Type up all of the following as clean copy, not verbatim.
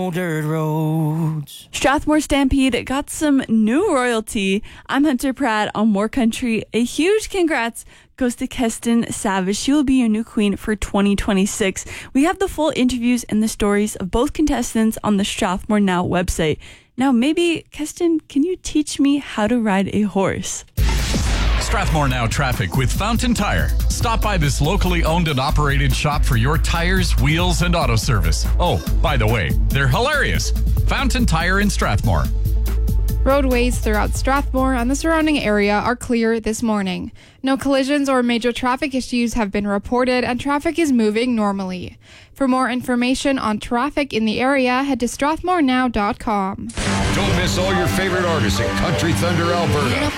Dirt roads. Strathmore Stampede got some new royalty. I'm Hunter Pratt on More Country. A huge congrats goes to Keston Savage. She will be your new queen for 2026. We have the full interviews and the stories of both contestants on the Strathmore Now website. Now, maybe, Keston, can you teach me how to ride a horse? Strathmore Now traffic with Fountain Tire. Stop by this locally owned and operated shop for your tires, wheels, and auto service. Oh, by the way, they're hilarious. Fountain Tire in Strathmore. Roadways throughout Strathmore and the surrounding area are clear this morning. No collisions or major traffic issues have been reported and traffic is moving normally. For more information on traffic in the area, head to strathmorenow.com. Don't miss all your favorite artists at Country Thunder, Alberta.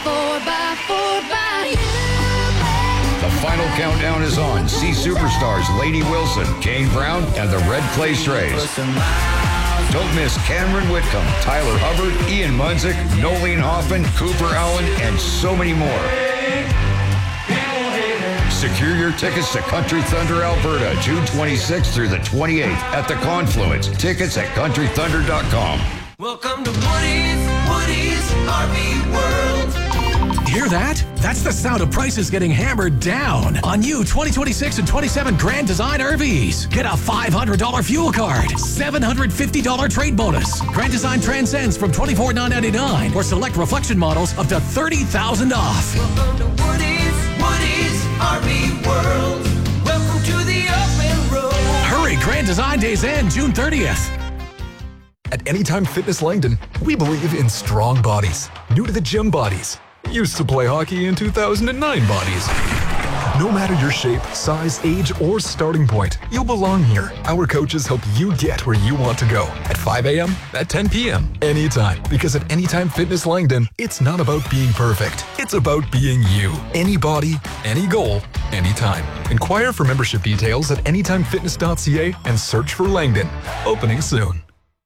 The final countdown is on. See superstars Lady Wilson, Kane Brown, and the Red Clay Strays. Don't miss Cameron Whitcomb, Tyler Hubbard, Ian Munzik, Nolene Hoffman, Cooper Allen, and so many more. Secure your tickets to Country Thunder, Alberta, June 26th through the 28th at the Confluence. Tickets at countrythunder.com. Welcome to Woody's RV World. Hear that? That's the sound of prices getting hammered down on new 2026 and 27 Grand Design RVs. Get a $500 fuel card, $750 trade bonus. Grand Design Transcends from $24,999 or select reflection models up to $30,000 off. Welcome to Woody's RV World. Welcome to the open road. Hurry, Grand Design Days end June 30th. At Anytime Fitness Langdon, we believe in strong bodies. New to the gym bodies. Used to play hockey in 2009 bodies. No matter your shape, size, age, or starting point, you'll belong here. Our coaches help you get where you want to go. At 5 a.m., at 10 p.m., anytime. Because at Anytime Fitness Langdon, it's not about being perfect. It's about being you. Any body, any goal, anytime. Inquire for membership details at anytimefitness.ca and search for Langdon. Opening soon.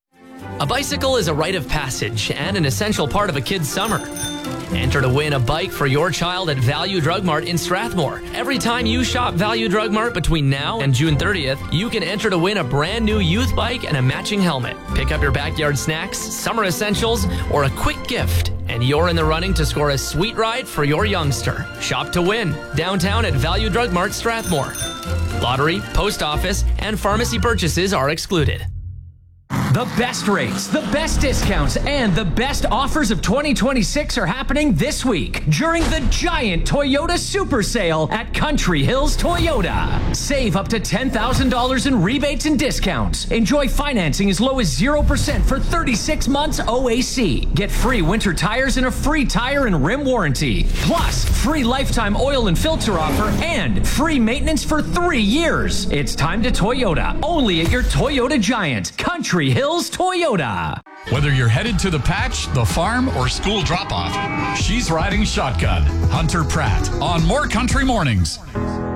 A bicycle is a rite of passage and an essential part of a kid's summer. Enter to win a bike for your child at Value Drug Mart in Strathmore. Every time you shop Value Drug Mart between now and June 30th, you can enter to win a brand new youth bike and a matching helmet. Pick up your backyard snacks, summer essentials, or a quick gift, and you're in the running to score a sweet ride for your youngster. Shop to win. Downtown at Value Drug Mart Strathmore. Lottery, post office, and pharmacy purchases are excluded. The best rates, the best discounts, and the best offers of 2026 are happening this week during the giant Toyota Super Sale at Country Hills Toyota. Save up to $10,000 in rebates and discounts. Enjoy financing as low as 0% for 36 months OAC. Get free winter tires and a free tire and rim warranty. Plus, free lifetime oil and filter offer and free maintenance for 3 years. It's time to Toyota, only at your Toyota Giant, Country Hills Toyota. Whether you're headed to the patch, the farm, or school drop-off, she's riding shotgun. Hunter Pratt on More Country Mornings.